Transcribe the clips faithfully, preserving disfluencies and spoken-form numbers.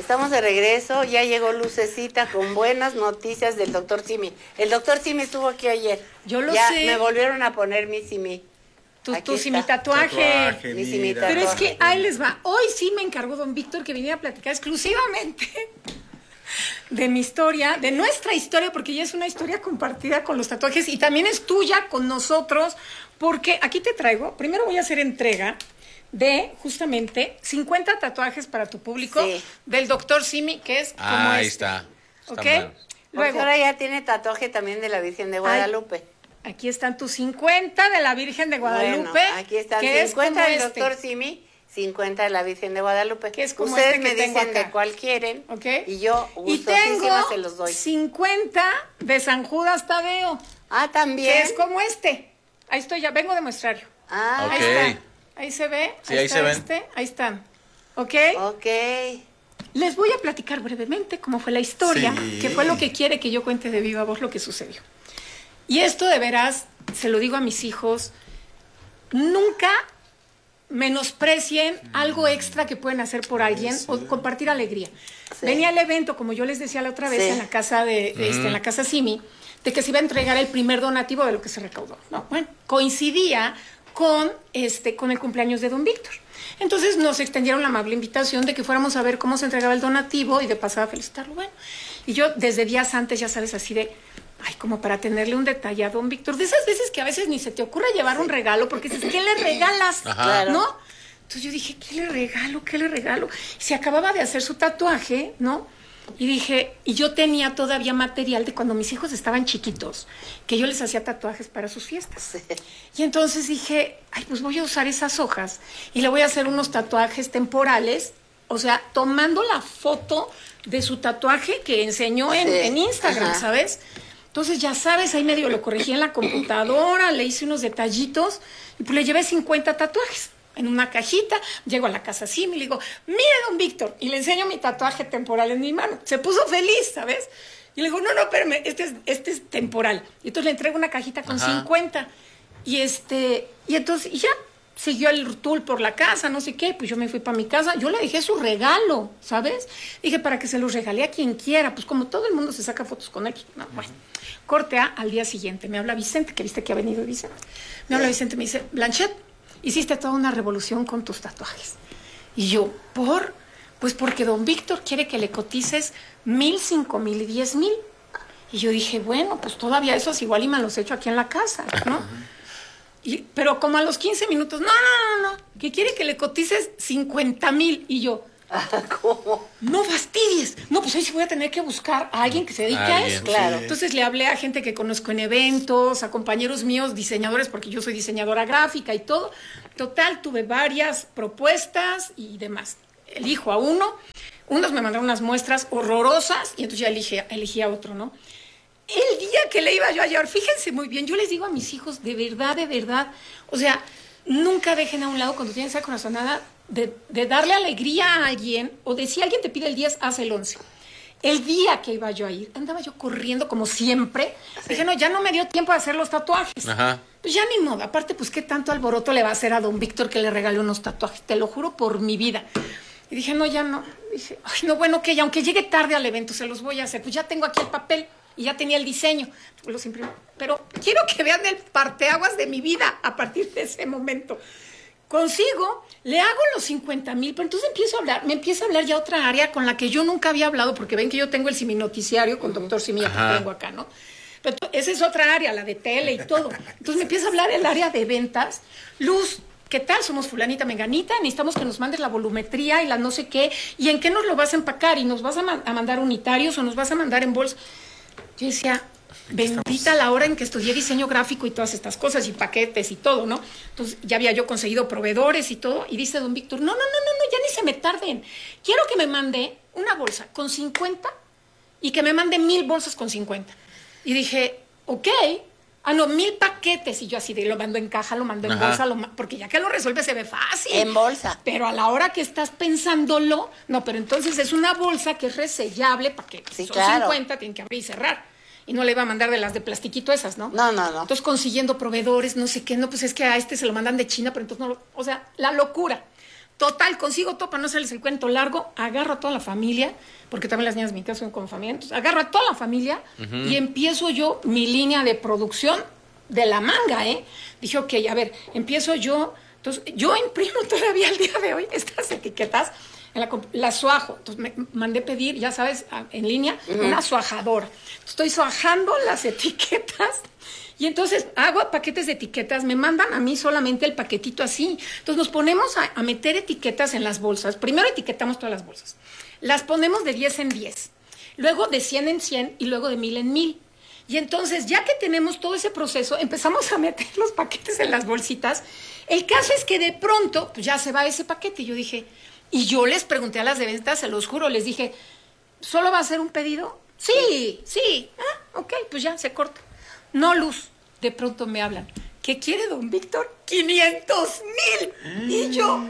estamos de regreso. Ya llegó Lucecita con buenas noticias del doctor Simi. El doctor Simi estuvo aquí ayer. Yo lo ya sé. Me volvieron a poner mi Simi. Tu, tu Simi tatuaje. tatuaje Mi Simi mira. Pero es tatuaje. que ahí les va. Hoy sí me encargó don Víctor que viniera a platicar exclusivamente de mi historia, de nuestra historia, porque ya es una historia compartida con los tatuajes y también es tuya con nosotros, porque aquí te traigo, primero voy a hacer entrega de justamente cincuenta tatuajes para tu público Sí. del doctor Simi, que es como Ah, ahí este. está. Está ¿Ok? bueno. Porque Luego, ahora ya tiene tatuaje también de la Virgen de Guadalupe. aquí están tus cincuenta de la Virgen de Guadalupe. Bueno, aquí están que cincuenta del es como este. doctor Simi, cincuenta de la Virgen de Guadalupe. Que es como Ustedes este que me tengo dicen acá. de cuál quieren. ¿Ok? Y yo Y gustosísima tengo se los doy. cincuenta de San Judas Tadeo, Ah, también. que es como este. Ahí estoy, ya vengo de muestrario. Ah, Ok. Ahí está. Ahí se ve. Sí, ahí está se ven. este, ahí están. ¿Ok? ok. Les voy a platicar brevemente cómo fue la historia, Sí. que fue lo que quiere que yo cuente de viva voz lo que sucedió. Y esto de veras, se lo digo a mis hijos, nunca menosprecien algo extra que pueden hacer por alguien o compartir alegría. Sí. Venía el evento, como yo les decía la otra vez, Sí. en la casa de, este, en la casa Simi, de que se iba a entregar el primer donativo de lo que se recaudó. ¿No? Bueno, coincidía con este, con el cumpleaños de don Víctor. Entonces nos extendieron la amable invitación de que fuéramos a ver cómo se entregaba el donativo y de pasada a felicitarlo. Bueno, y yo desde días antes, ya sabes, así de, ay, como para tenerle un detalle a don Víctor, de esas veces que a veces ni se te ocurre llevar un regalo, porque dices, ¿qué le regalas? Ajá. Claro. ¿No? Entonces yo dije, ¿qué le regalo? ¿Qué le regalo? Y se acababa de hacer su tatuaje, ¿no? Y dije, y yo tenía todavía material de cuando mis hijos estaban chiquitos, que yo les hacía tatuajes para sus fiestas. Sí. Y entonces dije, ay, pues voy a usar esas hojas y le voy a hacer unos tatuajes temporales, o sea, tomando la foto de su tatuaje que enseñó en, Sí. en Instagram, Ajá. ¿sabes? Entonces, ya sabes, ahí medio lo corregí en la computadora, le hice unos detallitos y pues le llevé cincuenta tatuajes en una cajita. Llego a la casa así, me le digo, mire, don Víctor, y le enseño mi tatuaje temporal en mi mano. Se puso feliz, ¿sabes? Y le digo, no, no, espérame, este es, este es temporal. Y entonces le entrego una cajita con Ajá. cincuenta. Y este, y entonces, y ya, siguió el tour por la casa, no sé qué, pues yo me fui para mi casa, yo le dejé su regalo, ¿sabes? Dije, para que se los regale a quien quiera, pues como todo el mundo se saca fotos con él, pues no, bueno. Corte A, al día siguiente, me habla Vicente, que viste que ha venido Vicente. Me habla Vicente, me dice, Blanchet, hiciste toda una revolución con tus tatuajes. Y yo, ¿por? Pues porque don Víctor quiere que le cotices mil, cinco mil y diez mil. Y yo dije, bueno, pues todavía esos igual y me los echo aquí en la casa, ¿no? Y, pero como a los quince minutos, no, no, no, no, que quiere que le cotices cincuenta mil. Y yo, ¿Cómo? no fastidies. No, pues ahí sí voy a tener que buscar a alguien que se dedique a Alguien, eso. claro. sí. Entonces le hablé a gente que conozco en eventos, a compañeros míos, diseñadores, porque yo soy diseñadora gráfica y todo. Total, tuve varias propuestas y demás. Elijo a uno. Unos me mandaron unas muestras horrorosas y entonces ya elegí, elegí a otro, ¿no? El día que le iba yo a llevar, fíjense muy bien, yo les digo a mis hijos, de verdad, de verdad, o sea, nunca dejen a un lado cuando tienen esa corazonada de, de darle alegría a alguien, o de si alguien te pide el diez, haz el once. El día que iba yo a ir, andaba yo corriendo como siempre, dije, no, ya no me dio tiempo de hacer los tatuajes. Ajá. Pues ya ni modo, aparte, pues qué tanto alboroto le va a hacer a don Víctor que le regale unos tatuajes, te lo juro por mi vida. Y dije, no, ya no. Dije, ay, no, bueno, que ya, aunque llegue tarde al evento, se los voy a hacer. Pues ya tengo aquí el papel y ya tenía el diseño. Pues los imprimí. Pero quiero que vean el parteaguas de mi vida a partir de ese momento. Consigo, le hago los cincuenta mil, pero entonces empiezo a hablar, me empieza a hablar ya otra área con la que yo nunca había hablado, porque ven que yo tengo el Simi Noticiario con doctor Simi, ya que tengo acá, ¿no? Pero esa es otra área, la de tele y todo. Entonces me empieza a hablar el área de ventas. Luz, ¿qué tal? Somos fulanita menganita, necesitamos que nos mandes la volumetría y la no sé qué, y en qué nos lo vas a empacar, y nos vas a, ma- a mandar unitarios o nos vas a mandar en bolsa. Yo decía, bendita la hora en que estudié diseño gráfico y todas estas cosas, y paquetes y todo, ¿no? Entonces ya había yo conseguido proveedores y todo, y dice don Víctor, no, no, no, no, no, ya ni se me tarden. Quiero que me mande una bolsa con cincuenta y que me mande mil bolsas con cincuenta. Y dije, ok. Ah, no, mil paquetes. Y yo así de lo mando en caja, lo mando en Ajá. bolsa, lo ma- porque ya que lo resuelve se ve fácil. En bolsa. Pero a la hora que estás pensándolo, no, pero entonces es una bolsa que es resellable para que Sí, son claro. cincuenta, tienen que abrir y cerrar. Y no le iba a mandar de las de plastiquito esas, ¿no? No, no, no. Entonces consiguiendo proveedores, no sé qué, no, pues es que a este se lo mandan de China, pero entonces no lo... O sea, la locura. Total, consigo todo para no hacerles el cuento largo, agarro a toda la familia, porque también las niñas de mi casa son con familia, entonces agarro a toda la familia uh-huh. y empiezo yo mi línea de producción de la manga, ¿eh? Dije, ok, a ver, empiezo yo, entonces yo imprimo todavía al día de hoy estas etiquetas, en la, la suajo, entonces me mandé pedir, ya sabes, en línea, uh-huh. una suajadora. Estoy suajando las etiquetas. Y entonces hago paquetes de etiquetas, me mandan a mí solamente el paquetito así. Entonces nos ponemos a, a meter etiquetas en las bolsas. Primero etiquetamos todas las bolsas. Las ponemos de diez en diez, luego de cien en cien y luego de mil en mil. Y entonces, ya que tenemos todo ese proceso, empezamos a meter los paquetes en las bolsitas. El caso es que de pronto, pues ya se va ese paquete. Y yo dije, y yo les pregunté a las de ventas, se los juro, les dije, ¿solo va a ser un pedido? Sí, sí. Ah, ok, pues ya, se corta. No, Luz, de pronto me hablan. ¿Qué quiere don Víctor? ¡quinientos mil! Y yo,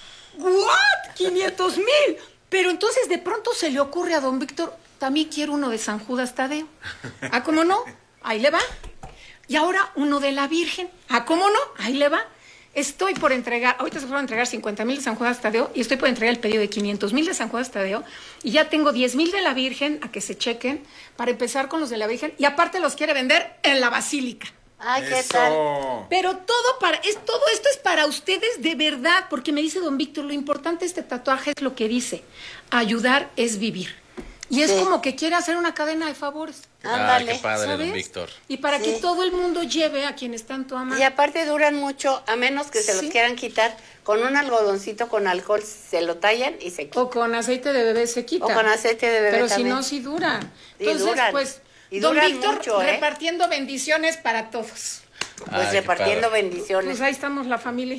¿what? ¡quinientos mil! Pero entonces de pronto se le ocurre a don Víctor, también quiero uno de San Judas Tadeo. ¿Ah, cómo no? Ahí le va. Y ahora uno de la Virgen. ¿Ah, cómo no? Ahí le va. Estoy por entregar, ahorita se fueron a entregar cincuenta mil de San Judas Tadeo y estoy por entregar el pedido de quinientos mil de San Judas Tadeo y ya tengo diez mil de la Virgen a que se chequen para empezar con los de la Virgen y aparte los quiere vender en la Basílica. Ay, ¿qué Eso. tal? Pero todo para, es, todo esto es para ustedes de verdad, porque me dice don Víctor, lo importante de este tatuaje es lo que dice, ayudar es vivir. Y es sí. como que quiere hacer una cadena de favores. Ándale. Ah, qué padre, ¿sabes? Don Víctor. Y para sí. que todo el mundo lleve a quienes tanto aman. Y aparte duran mucho, a menos que se sí. los quieran quitar, con un algodoncito con alcohol se lo tallan y se quita. O con aceite de bebé se quita. O con aceite de bebé Pero también. si no, sí dura. Sí, Entonces, duran. pues, y don Víctor mucho, ¿eh? repartiendo bendiciones para todos. Pues Ay, repartiendo bendiciones. Pues ahí estamos la familia.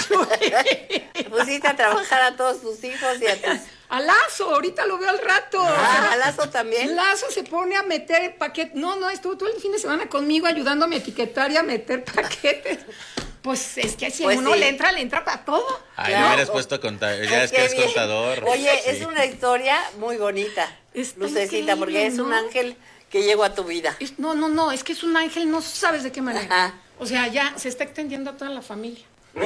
Pusiste a trabajar a todos tus hijos y a tus... A Lazo, ahorita lo veo al rato. Ah, a Lazo también. Lazo se pone a meter paquetes. No, no, estuvo todo el fin de semana conmigo ayudándome a etiquetar y a meter paquetes. Pues es que si pues uno sí. le entra, le entra para todo. Ay, claro. Me hubieras puesto a contar. Ya es, es que eres contador. Oye, sí. es una historia muy bonita, Está Lucecita, porque es ¿no? un ángel que llegó a tu vida. Es, no, no, no, es que es un ángel, no sabes de qué manera. Ajá. O sea, ya se está extendiendo a toda la familia.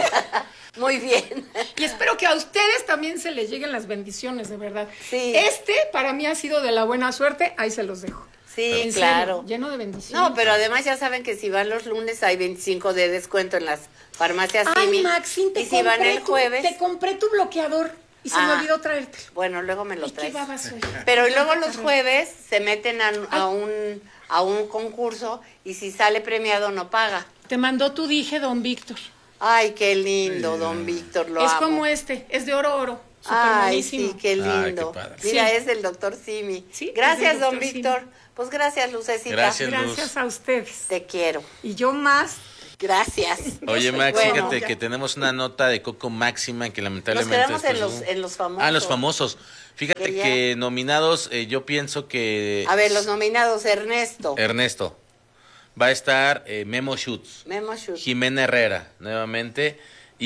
Muy bien. Y espero que a ustedes también se les lleguen las bendiciones, de verdad. Sí. Este, para mí, ha sido de la buena suerte, ahí se los dejo. Sí, en claro. Serio, lleno de bendiciones. No, pero además ya saben que si van los lunes hay veinticinco de descuento en las farmacias Simi. Ay, Maxine, te y si van el jueves... Tu, te compré tu bloqueador y se ah, me olvidó traerte. Bueno, luego me lo traes. Qué baba soy. Pero luego los jueves se meten a, a, un, a un concurso y si sale premiado no paga. Te mandó tu dije, don Víctor. Ay, qué lindo, don Víctor, lo es amo. Es como este, es de oro, oro. Ay, sí, qué lindo. Ay, qué Mira, sí. es del doctor Simi. Sí, gracias, don Víctor. Simi. Pues gracias, Lucecita. Gracias, Luz. Gracias a ustedes. Te quiero. Y yo más. Gracias. Oye, Max, bueno, fíjate ya. que tenemos una nota de Coco Máxima que lamentablemente... Nos quedamos en pues, los, en los famosos. Ah, los famosos. Fíjate que, que nominados, eh, yo pienso que... A ver, los nominados, Ernesto. Ernesto. Va a estar eh, Memo Schutz. Memo Schutz. Jimena Herrera, nuevamente.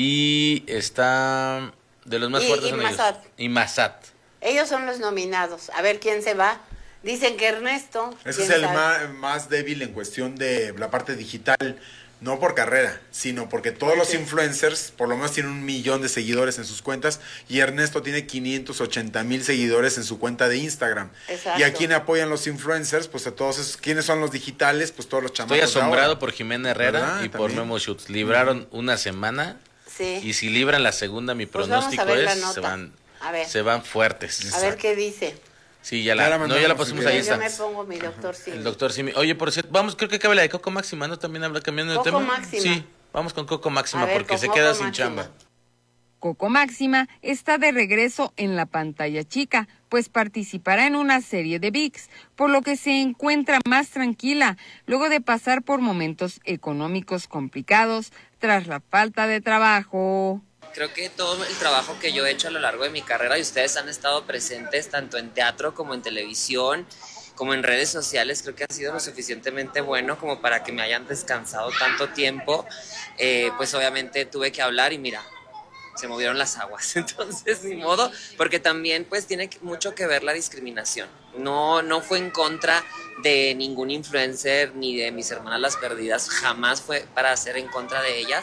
Y está... De los más y, fuertes y son Massat. ellos. Y Massat. Ellos son los nominados. A ver quién se va. Dicen que Ernesto. Ese es el más, más débil en cuestión de la parte digital. No por carrera, sino porque todos los influencers, por lo menos tienen un millón de seguidores en sus cuentas, y Ernesto tiene quinientos ochenta mil seguidores en su cuenta de Instagram. Exacto. ¿Y a quién apoyan los influencers? Pues a todos esos. ¿Quiénes son los digitales? Pues todos los chamacos. Estoy asombrado por Jimena Herrera ¿verdad? y También. por Memo Schutz. Libraron uh-huh. una semana, sí. y si libran la segunda, mi pues pronóstico es, se van, a ver. se van fuertes. A Exacto. ver qué dice. Sí, ya la, ya la no, ya la pusimos, ahí yo está. Yo me pongo mi doctor Simi. El doctor Simi. Oye, por cierto, vamos, creo que cabe la de Coco Máxima, ¿no? También habrá cambiando de Coco tema. Máxima. Sí, vamos con Coco Máxima ver, porque con se Coco queda Máxima. sin chamba. Coco Máxima está de regreso en la pantalla chica, pues participará en una serie de V I X, por lo que se encuentra más tranquila luego de pasar por momentos económicos complicados tras la falta de trabajo. Creo que todo el trabajo que yo he hecho a lo largo de mi carrera y ustedes han estado presentes tanto en teatro como en televisión, como en redes sociales, creo que ha sido lo suficientemente bueno como para que me hayan descansado tanto tiempo. Eh, pues obviamente tuve que hablar y mira, se movieron las aguas, entonces ni modo, porque también pues tiene mucho que ver la discriminación. No, no fue en contra de ningún influencer ni de mis hermanas las perdidas, jamás fue para hacer en contra de ellas,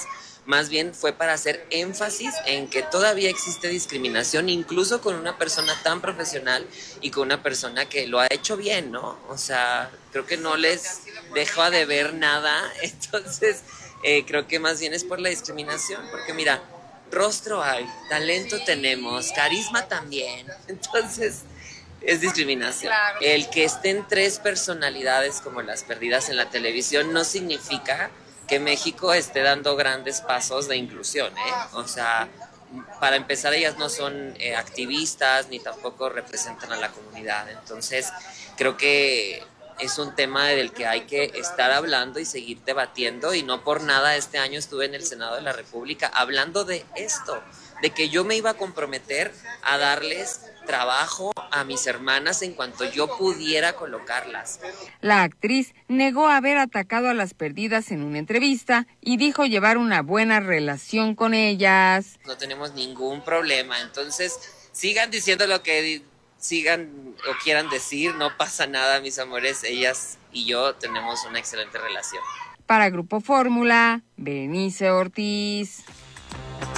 más bien fue para hacer énfasis en que todavía existe discriminación, incluso con una persona tan profesional y con una persona que lo ha hecho bien, ¿no? O sea, creo que no les deja de ver nada, entonces eh, creo que más bien es por la discriminación, porque mira, rostro hay, talento tenemos, carisma también, entonces es discriminación. Claro. El que estén tres personalidades como las perdidas en la televisión no significa que México esté dando grandes pasos de inclusión, ¿eh? O sea, para empezar, ellas no son eh, activistas ni tampoco representan a la comunidad, entonces creo que es un tema del que hay que estar hablando y seguir debatiendo, y no por nada este año estuve en el Senado de la República hablando de esto, de que yo me iba a comprometer a darles trabajo a mis hermanas en cuanto yo pudiera colocarlas. La actriz negó haber atacado a las perdidas en una entrevista y dijo llevar una buena relación con ellas. No tenemos ningún problema, entonces sigan diciendo lo que sigan o quieran decir, no pasa nada, mis amores, ellas y yo tenemos una excelente relación. Para Grupo Fórmula, Berenice Ortiz.